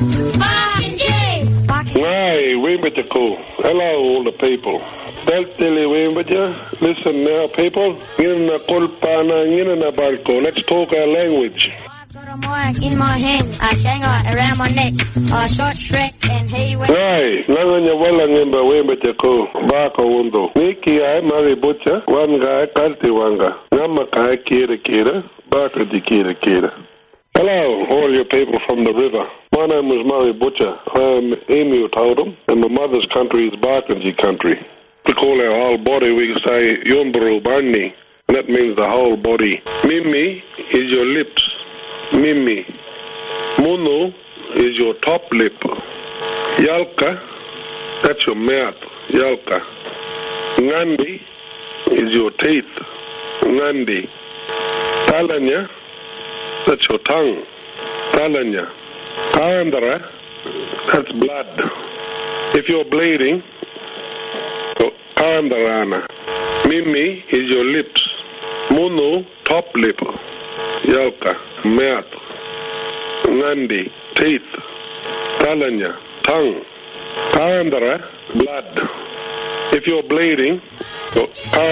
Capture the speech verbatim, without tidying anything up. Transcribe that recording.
Hey, Wimbachako. Hello, all the people. Deltili Wimbaja. Listen now, people. Ngina Kulpana, Ngina Barko. Let's talk our language. In my hand, I sang around my neck, a short shrek, and he went. Hey, Nanganya Walangimba Wimbachako. Bako Wundo. Niki, I marry butcher. One guy, Kalti Wanga. Namakai Kira Kira. Baka di Kira Kira. Hello, all you people from the river. My name is Murray Butcher. I am Emu Totem, and my mother's country is Barkindji country. To call our whole body, we say Yumburu Barni, and that means the whole body. Mimi is your lips. Mimi. Munu is your top lip. Yalka, that's your mouth. Yalka. Ngandi is your teeth. Ngandi. Talanya, that's your tongue. Talanya. Kaandara, that's blood. If you're bleeding, so Kaandarana. Mimi is your lips. Munu, top lip. Yalka, mouth. Ngandi, teeth. Talanya, tongue. Kaandara, blood. If you're bleeding, so